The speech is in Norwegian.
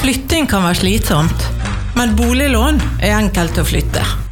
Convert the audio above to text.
Flytting kan være slitsomt, men boliglån er enkelt å flytte.